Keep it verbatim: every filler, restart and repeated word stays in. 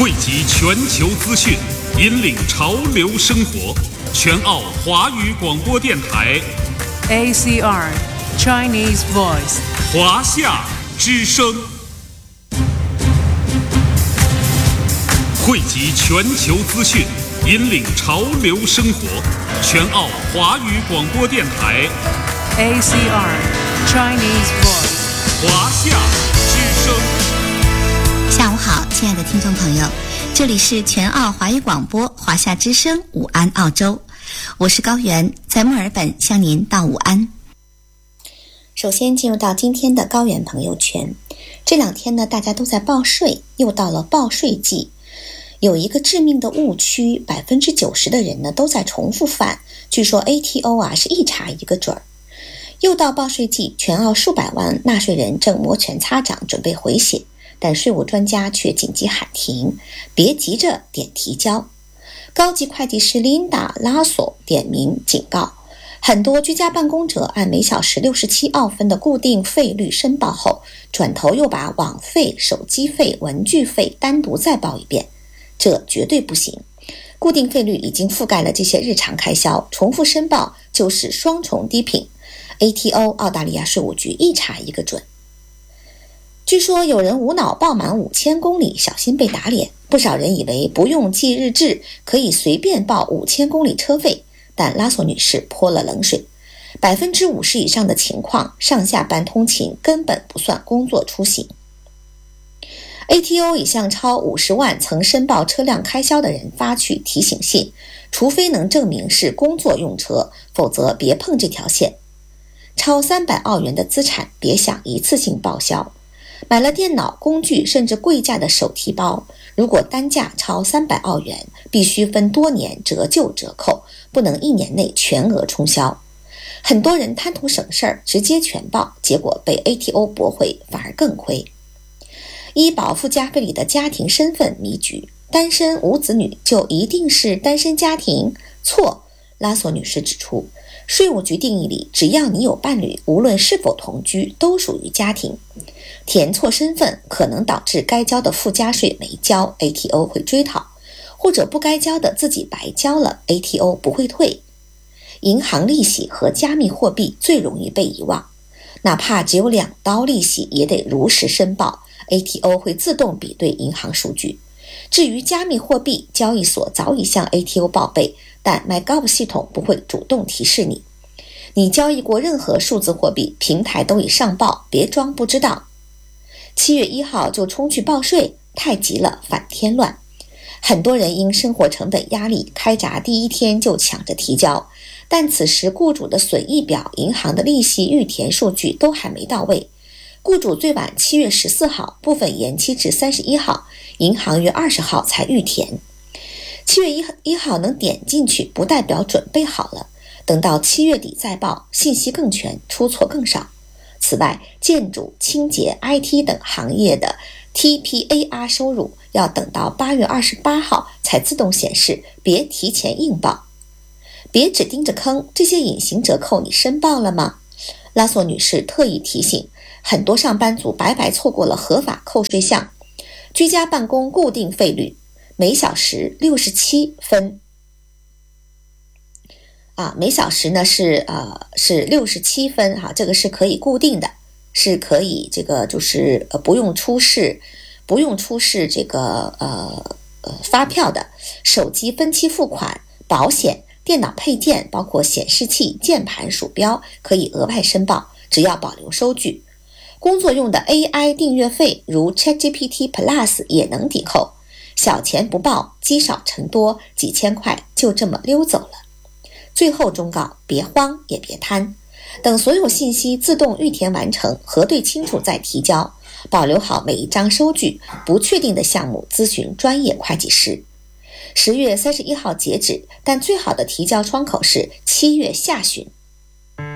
汇集全球资讯，引领潮流生活。全澳华语广播电台 A C R Chinese Voice 华夏之声，汇集全球资讯，引领潮流生活。全澳华语广播电台 A C R Chinese Voice 华夏之声。 下午好，亲爱的听众朋友，这里是全澳华语广播华夏之声午安澳洲，我是高原，在墨尔本向您道午安。首先进入到今天的高原朋友圈，这两天呢，大家都在报税，又到了报税季。有一个致命的误区，百分之九十的人呢都在重复犯。据说 A T O 啊是一查一个准儿。又到报税季，全澳数百万纳税人正摩拳擦掌准备回血，但税务专家却紧急喊停，别急着点提交。高级会计师 Linda 拉索点名警告，很多居家办公者按每小时六十七澳分的固定费率申报后，转头又把网费、手机费、文具费单独再报一遍，这绝对不行。固定费率已经覆盖了这些日常开销，重复申报就是双重低品。A T O 澳大利亚税务局一查一个准。据说有人无脑报满五千公里，小心被打脸。不少人以为不用记日志，可以随便报五千公里车费，但拉索女士泼了冷水。百分之五十以上的情况，上下班通勤根本不算工作出行。A T O 已向超五十万曾申报车辆开销的人发去提醒信，除非能证明是工作用车，否则别碰这条线。超三百澳元的资产别想一次性报销。买了电脑、工具甚至贵价的手提包，如果单价超三百澳元，必须分多年折旧折扣，不能一年内全额冲销。很多人贪图省事儿，直接全报，结果被 A T O 驳回，反而更亏。医保附加费里的家庭身份迷局，单身无子女就一定是单身家庭？错，拉索女士指出，税务局定义里，只要你有伴侣，无论是否同居，都属于家庭。填错身份可能导致该交的附加税没交， A T O 会追讨，或者不该交的自己白交了， A T O 不会退。银行利息和加密货币最容易被遗忘，哪怕只有两刀利息也得如实申报， A T O 会自动比对银行数据。至于加密货币，交易所早已向 A T O 报备，但 MyGov 系统不会主动提示你。你交易过任何数字货币，平台都已上报，别装不知道。七月一号就冲去报税，太急了，反添乱。很多人因生活成本压力，开闸第一天就抢着提交，但此时雇主的损益表、银行的利息预填数据都还没到位。雇主最晚七月十四号，部分延期至三十一号，银行约二十号才预填。七月一号能点进去，不代表准备好了，等到七月底再报，信息更全，出错更少。此外，建筑、清洁、I T 等行业的 T P A R 收入要等到八月二十八号才自动显示，别提前硬报。别只盯着坑，这些隐形折扣你申报了吗？拉索女士特意提醒，很多上班族白白错过了合法扣税项。居家办公固定费率每小时六十七分啊，每小时呢是呃是六十七分哈、啊，这个是可以固定的，是可以这个就是呃不用出示不用出示这个呃呃发票的。手机分期付款、保险、电脑配件包括显示器、键盘、鼠标可以额外申报，只要保留收据。工作用的 A I 订阅费如 ChatGPT Plus 也能抵扣，小钱不报，积少成多，几千块就这么溜走了。最后忠告，别慌也别贪，等所有信息自动预填完成，核对清楚再提交，保留好每一张收据，不确定的项目咨询专业会计师。十月三十一号截止，但最好的提交窗口是七月下旬。